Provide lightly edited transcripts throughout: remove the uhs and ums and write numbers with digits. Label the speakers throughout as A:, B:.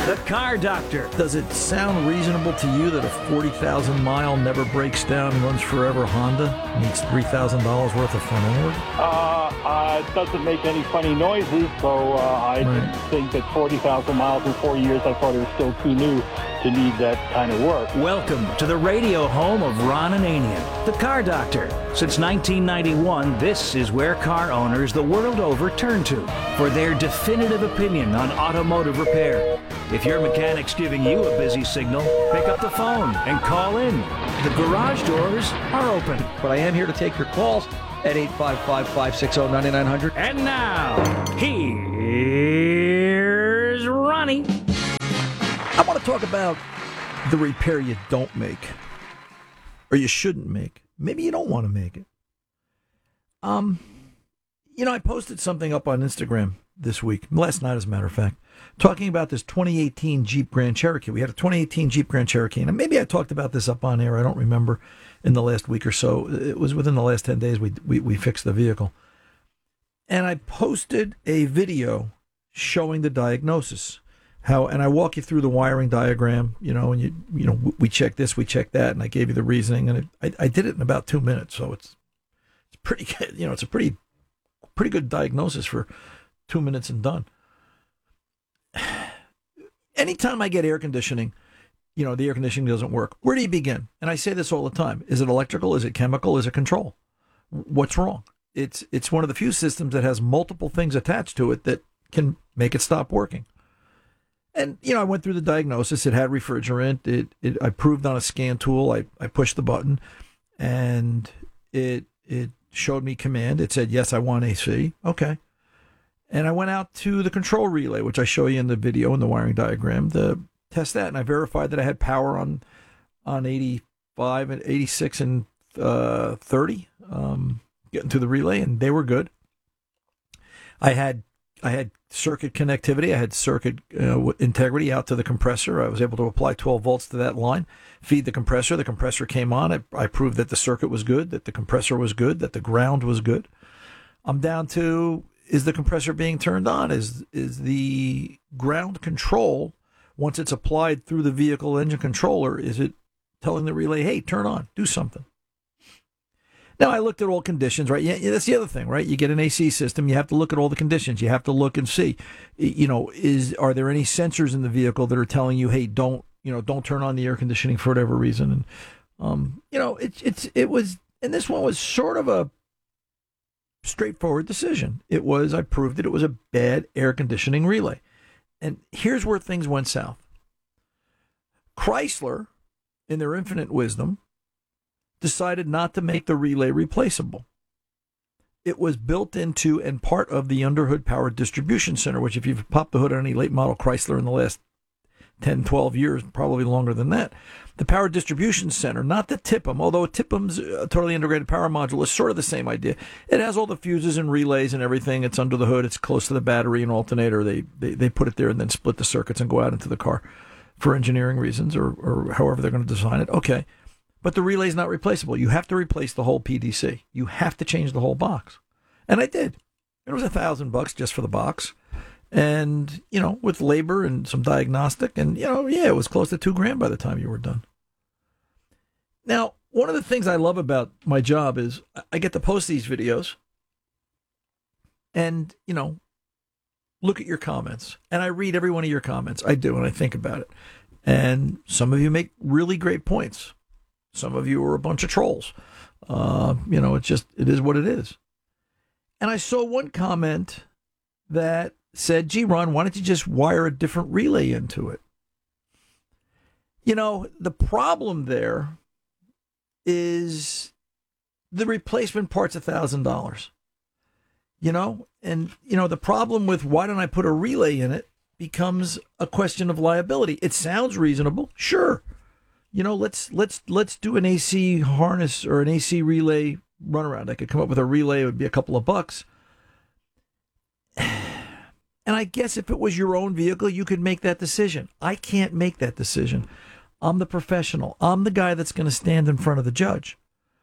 A: The Car Doctor.
B: Does it sound reasonable to you that a 40,000 mile never breaks down, runs forever Honda needs $3,000 worth of front end work?
C: It doesn't make any funny noises, so I didn't think that 40,000 miles in 4 years, I thought it was still too new to need that kind of work.
A: Welcome to the radio home of Ron Ananian, The Car Doctor. Since 1991, this is where car owners the world over turn to for their definitive opinion on automotive repair. If your mechanic's giving you a busy signal, pick up the phone and call in. The garage doors are open.
D: But I am here to take your calls at 855-560-9900.
A: And now, here's Ronnie.
B: I want to talk about the repair you don't make, or you shouldn't make. Maybe you don't want to make it. I posted something up on Instagram this week, last night as a matter of fact, talking about this 2018 Jeep Grand Cherokee. We had a 2018 Jeep Grand Cherokee, and maybe I talked about this up on air. I don't remember in the last week or so. It was within the last 10 days we fixed the vehicle. And I posted a video showing the diagnosis. And I walk you through the wiring diagram, and we check this, we check that, and I gave you the reasoning, and I did it in about 2 minutes, so it's pretty good. It's a pretty good diagnosis for 2 minutes and done. Anytime I get air conditioning, the air conditioning doesn't work. Where do you begin? And I say this all the time. Is it electrical? Is it chemical? Is it control? What's wrong? It's one of the few systems that has multiple things attached to it that can make it stop working. And, I went through the diagnosis. It had refrigerant. I proved on a scan tool. I pushed the button, and it showed me command. It said, yes, I want AC. Okay. And I went out to the control relay, which I show you in the video in the wiring diagram, to test that. And I verified that I had power on 85 and 86 and 30, getting to the relay, and they were good. I had circuit connectivity. I had circuit integrity out to the compressor. I was able to apply 12 volts to that line, feed the compressor. The compressor came on. I proved that the circuit was good, that the compressor was good, that the ground was good. I'm down to, is the compressor being turned on? Is the ground control, once it's applied through the vehicle engine controller, is it telling the relay, hey, turn on, do something? Now, I looked at all conditions, right? Yeah, that's the other thing, right? You get an AC system, you have to look at all the conditions. You have to look and see, are there any sensors in the vehicle that are telling you, hey, don't turn on the air conditioning for whatever reason. And, it was, and this one was sort of a straightforward decision. I proved that it was a bad air conditioning relay. And here's where things went south. Chrysler, in their infinite wisdom, decided not to make the relay replaceable. It was built into and part of the underhood power distribution center, which if you've popped the hood on any late model Chrysler in the last 10, 12 years, probably longer than that, the power distribution center, not the TIPM, although TIPM's a totally integrated power module, is sort of the same idea. It has all the fuses and relays and everything. It's under the hood. It's close to the battery and alternator. They put it there and then split the circuits and go out into the car for engineering reasons or however they're going to design it. Okay. But the relay is not replaceable. You have to replace the whole PDC. You have to change the whole box. And I did. It was $1,000 just for the box. And, with labor and some diagnostic. And, it was close to $2,000 by the time you were done. Now, one of the things I love about my job is I get to post these videos and, look at your comments. And I read every one of your comments. I do, and I think about it. And some of you make really great points. Some of you are a bunch of trolls. It is what it is. And I saw one comment that said, gee, Ron, why don't you just wire a different relay into it? The problem there is the replacement part's $1,000. And the problem with why don't I put a relay in it becomes a question of liability. It sounds reasonable. Sure. Let's do an AC harness or an AC relay runaround. I could come up with a relay. It would be a couple of bucks. And I guess if it was your own vehicle, you could make that decision. I can't make that decision. I'm the professional. I'm the guy that's going to stand in front of the judge.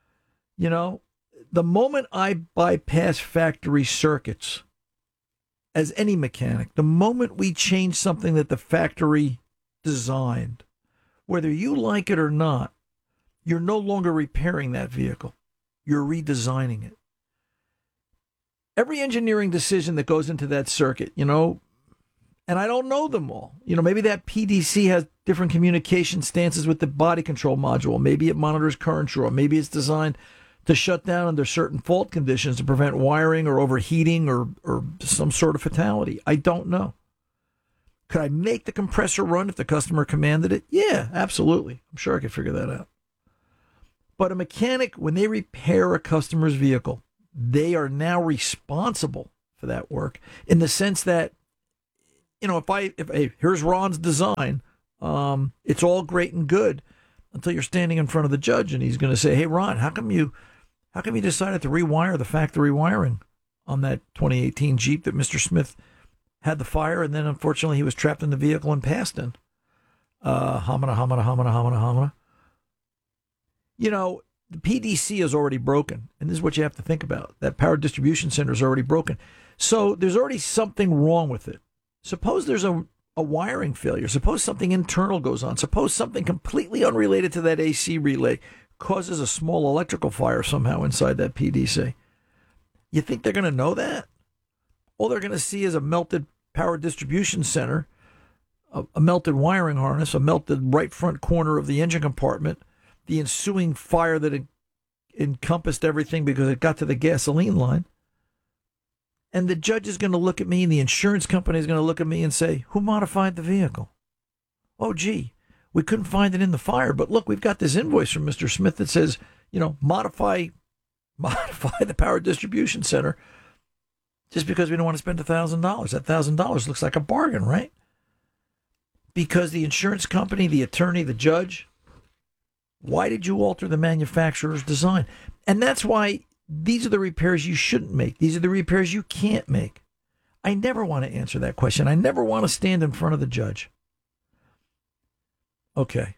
B: The moment I bypass factory circuits as any mechanic, the moment we change something that the factory designed, whether you like it or not, you're no longer repairing that vehicle. You're redesigning it. Every engineering decision that goes into that circuit, and I don't know them all. Maybe that PDC has different communication stances with the body control module. Maybe it monitors current draw. Maybe it's designed to shut down under certain fault conditions to prevent wiring or overheating or some sort of fatality. I don't know. Could I make the compressor run if the customer commanded it? Yeah, absolutely. I'm sure I could figure that out. But a mechanic, when they repair a customer's vehicle, they are now responsible for that work in the sense that, if here's Ron's design, it's all great and good until you're standing in front of the judge and he's going to say, hey, Ron, how come you decided to rewire the factory wiring on that 2018 Jeep that Mr. Smith had the fire, and then unfortunately he was trapped in the vehicle and passed in? Hamana. The PDC is already broken, and this is what you have to think about. That power distribution center is already broken. So there's already something wrong with it. Suppose there's a wiring failure. Suppose something internal goes on. Suppose something completely unrelated to that AC relay causes a small electrical fire somehow inside that PDC. You think they're going to know that? All they're going to see is a melted power distribution center, a melted wiring harness, a melted right front corner of the engine compartment, the ensuing fire that encompassed everything because it got to the gasoline line. And the judge is going to look at me and the insurance company is going to look at me and say, who modified the vehicle? Oh, gee, we couldn't find it in the fire. But look, we've got this invoice from Mr. Smith that says, modify the power distribution center just because we don't want to spend $1,000. That $1,000 looks like a bargain, right? Because the insurance company, the attorney, the judge, why did you alter the manufacturer's design? And that's why these are the repairs you shouldn't make. These are the repairs you can't make. I never want to answer that question. I never want to stand in front of the judge. Okay.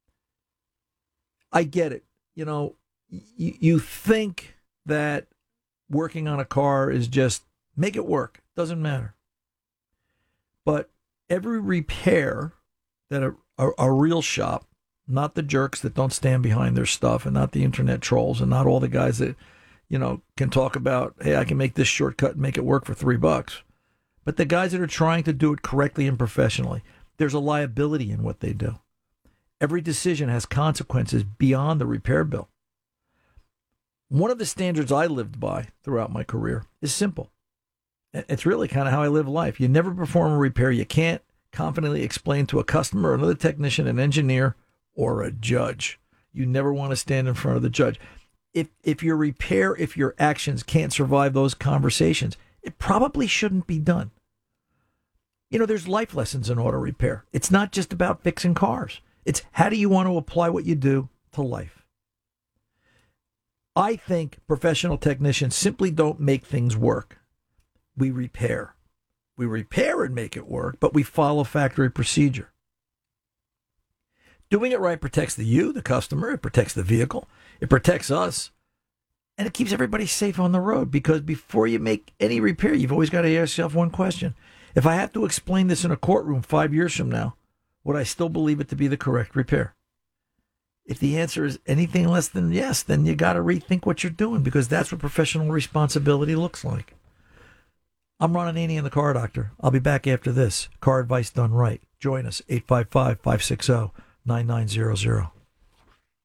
B: I get it. You think that working on a car is just make it work. Doesn't matter. But every repair that a real shop, not the jerks that don't stand behind their stuff and not the internet trolls and not all the guys that, can talk about, hey, I can make this shortcut and make it work for $3. But the guys that are trying to do it correctly and professionally, there's a liability in what they do. Every decision has consequences beyond the repair bill. One of the standards I lived by throughout my career is simple. It's really kind of how I live life. You never perform a repair you can't confidently explain to a customer, another technician, an engineer, or a judge. You never want to stand in front of the judge. If your actions can't survive those conversations, it probably shouldn't be done. There's life lessons in auto repair. It's not just about fixing cars. It's how do you want to apply what you do to life? I think professional technicians simply don't make things work. We repair. We repair and make it work, but we follow factory procedure. Doing it right protects the customer. It protects the vehicle. It protects us. And it keeps everybody safe on the road, because before you make any repair, you've always got to ask yourself one question. If I have to explain this in a courtroom 5 years from now, would I still believe it to be the correct repair? If the answer is anything less than yes, then you got to rethink what you're doing, because that's what professional responsibility looks like. I'm Ron Ananian, the Car Doctor. I'll be back after this. Car advice done right. Join us, 855-560-9900.